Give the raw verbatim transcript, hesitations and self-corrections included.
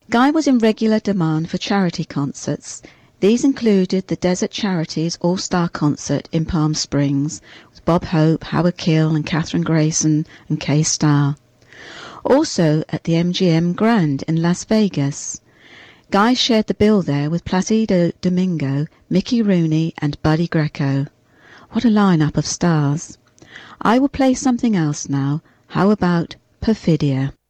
Guy was in regular demand for charity concerts. These included the Desert Charities All-Star Concert in Palm Springs, with Bob Hope, Howard Keel and Catherine Grayson and Kay Starr. Also at the M G M Grand in Las Vegas. Guy shared the bill there with Placido Domingo, Mickey Rooney and Buddy Greco. What a lineup of stars. I will play something else now. How about Perfidia?